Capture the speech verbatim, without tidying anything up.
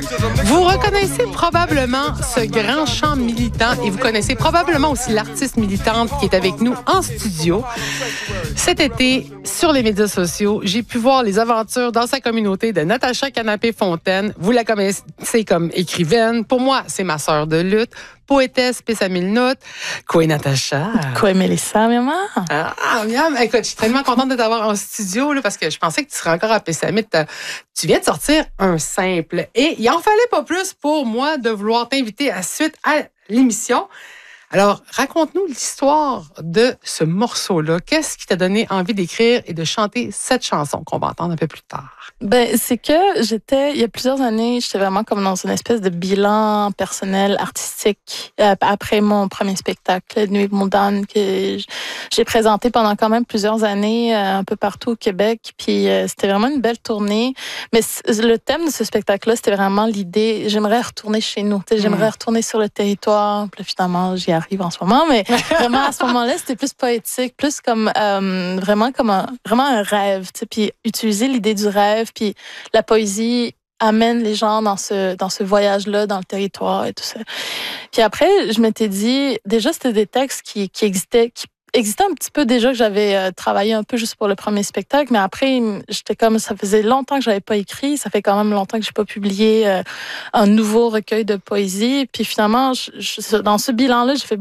Vous reconnaissez probablement ce grand chant militant et vous connaissez probablement aussi l'artiste militante qui est avec nous en studio. Cet été, sur les médias sociaux, j'ai pu voir les aventures dans sa communauté de Natacha Canapé-Fontaine. Vous la connaissez comme écrivaine. Pour moi, c'est ma sœur de lutte. Poétesse, Pissa Milnout. Quoi, Natacha? Quoi, Mélissa, maman? Ah, miam. Écoute, je suis tellement contente de t'avoir en studio là, parce que je pensais que tu serais encore à Pessamit. Tu viens de sortir un simple. Et il en fallait pas plus pour moi de vouloir t'inviter à suite à l'émission. Alors, raconte-nous l'histoire de ce morceau-là. Qu'est-ce qui t'a donné envie d'écrire et de chanter cette chanson qu'on va entendre un peu plus tard? Ben, c'est que j'étais, il y a plusieurs années, j'étais vraiment comme dans une espèce de bilan personnel, artistique, euh, après mon premier spectacle, Nuit mondaine, que j'ai présenté pendant quand même plusieurs années, euh, un peu partout au Québec. Puis euh, c'était vraiment une belle tournée. Mais le thème de ce spectacle-là, c'était vraiment l'idée, j'aimerais retourner chez nous. Tu sais, j'aimerais mmh. retourner sur le territoire. Puis finalement, j'y arrive en ce moment. Mais vraiment, à ce moment-là, c'était plus poétique, plus comme, euh, vraiment comme un, vraiment un rêve. Tu sais, puis utiliser l'idée du rêve. Puis la poésie amène les gens dans ce, dans ce voyage-là, dans le territoire et tout ça. Puis après, je m'étais dit, déjà, c'était des textes qui, qui existaient, qui existait un petit peu déjà que j'avais euh, travaillé un peu juste pour le premier spectacle, mais après, j'étais comme, ça faisait longtemps que j'avais pas écrit, ça fait quand même longtemps que j'ai pas publié euh, un nouveau recueil de poésie. Puis finalement, je, je, dans ce bilan-là, j'ai fait